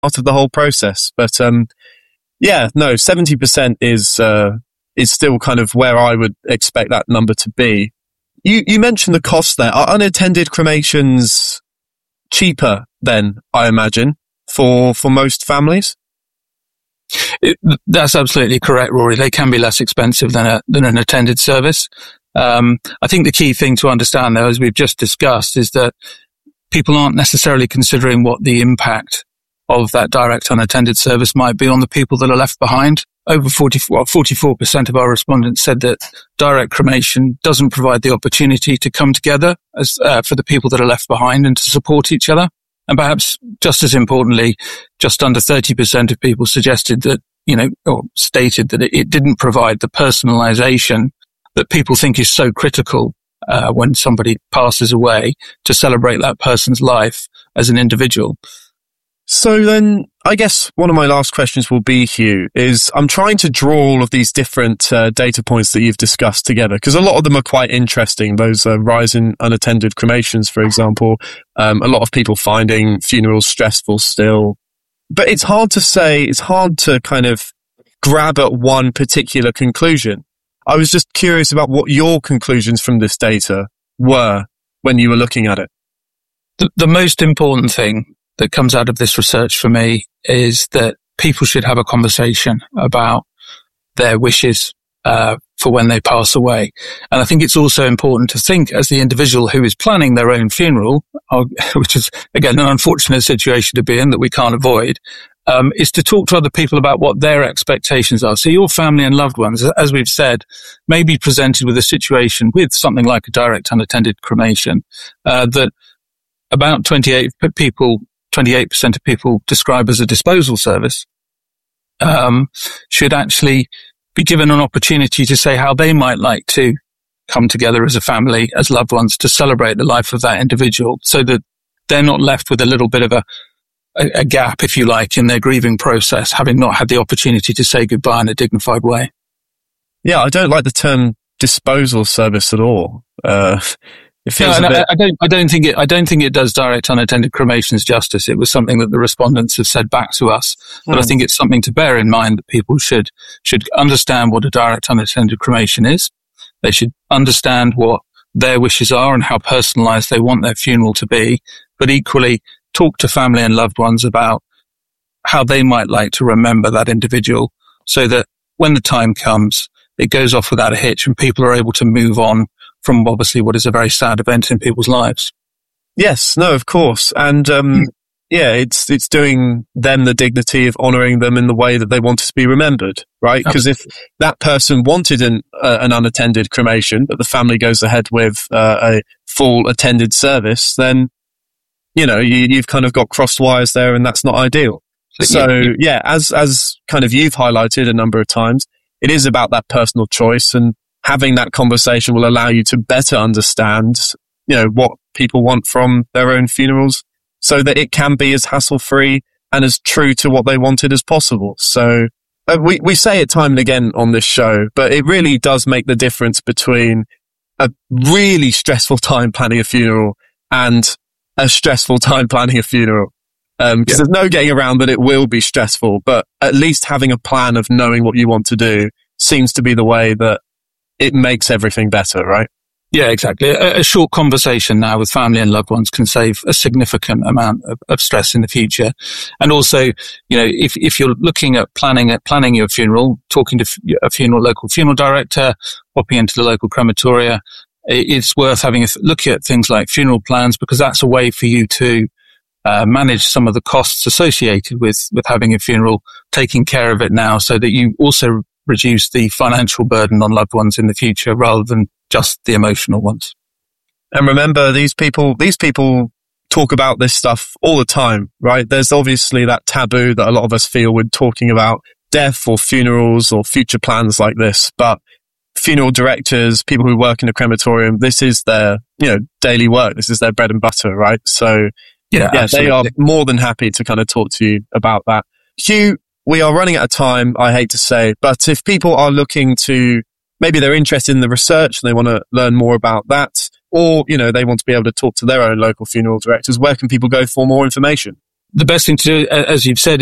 part of the whole process. But 70% is still kind of where I would expect that number to be. You mentioned the cost there. Are unattended cremations cheaper then, I imagine, for most families? That's absolutely correct, Rory. They can be less expensive than an attended service. I think the key thing to understand, though, as we've just discussed, is that people aren't necessarily considering what the impact of that direct unattended service might be on the people that are left behind. Over 44% of our respondents said that direct cremation doesn't provide the opportunity to come together as for the people that are left behind and to support each other. And perhaps just as importantly, just under 30% of people suggested that, or stated that it didn't provide the personalization that people think is so critical when somebody passes away to celebrate that person's life as an individual. So then, I guess one of my last questions will be, Hugh, is I'm trying to draw all of these different data points that you've discussed together, because a lot of them are quite interesting. Those rise in unattended cremations, for example, a lot of people finding funerals stressful still. But it's hard to say, it's hard to kind of grab at one particular conclusion. I was just curious about what your conclusions from this data were when you were looking at it. The most important thing that comes out of this research for me is that people should have a conversation about their wishes for when they pass away. And I think it's also important to think as the individual who is planning their own funeral, which is, again, an unfortunate situation to be in that we can't avoid, is to talk to other people about what their expectations are. So your family and loved ones, as we've said, may be presented with a situation with something like a direct unattended cremation, that about 28% of people describe as a disposal service, should actually be given an opportunity to say how they might like to come together as a family, as loved ones, to celebrate the life of that individual, so that they're not left with a little bit of a gap, if you like, in their grieving process, having not had the opportunity to say goodbye in a dignified way. Yeah, I don't like the term disposal service at all. It feels I don't think it does direct unattended cremations justice. It was something that the respondents have said back to us, but I think it's something to bear in mind that people should understand what a direct unattended cremation is. They should understand what their wishes are and how personalised they want their funeral to be, but equally talk to family and loved ones about how they might like to remember that individual, so that when the time comes, it goes off without a hitch and people are able to move on from obviously what is a very sad event in people's lives. Yes, no, of course. And, it's doing them the dignity of honouring them in the way that they wanted to be remembered, right? Because if that person wanted an unattended cremation, but the family goes ahead with a full attended service, then, you've kind of got crossed wires there, and that's not ideal. So, as kind of you've highlighted a number of times, it is about that personal choice, and having that conversation will allow you to better understand, what people want from their own funerals, so that it can be as hassle-free and as true to what they wanted as possible. So we say it time and again on this show, but it really does make the difference between a really stressful time planning a funeral and a stressful time planning a funeral. Because there's no getting around that it will be stressful, but at least having a plan of knowing what you want to do seems to be the way that it makes everything better, right? Yeah, exactly. A short conversation now with family and loved ones can save a significant amount of stress in the future. And also, if you're looking at planning your funeral, talking to a local funeral director, popping into the local crematoria, it's worth having a look at things like funeral plans, because that's a way for you to manage some of the costs associated with having a funeral, taking care of it now, so that you also reduce the financial burden on loved ones in the future rather than just the emotional ones. And remember, these people talk about this stuff all the time, right? There's obviously that taboo that a lot of us feel when talking about death or funerals or future plans like this. But funeral directors, people who work in a crematorium, this is their, daily work. This is their bread and butter, right? So yeah, they are more than happy to kind of talk to you about that. Hugh, we are running out of time, I hate to say, but if people are looking to, maybe they're interested in the research and they want to learn more about that, or, they want to be able to talk to their own local funeral directors, where can people go for more information? the best thing to do, as you've said,